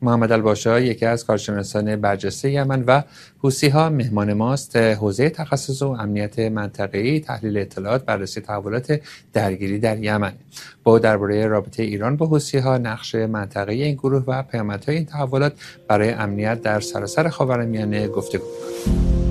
محمد الباشا یکی از کارشناسان برجسته یمن و حوثی‌ها مهمان ماست. حوزه تخصص و امنیت منطقه‌ای، تحلیل اطلاعات، بررسی تحولات درگیری در یمن. با درباره رابطه ایران با حوثی‌ها، نقش منطقه‌ای این گروه و پیامدهای این تحولات برای امنیت در سراسر خاورمیانه گفتگو می‌کنیم.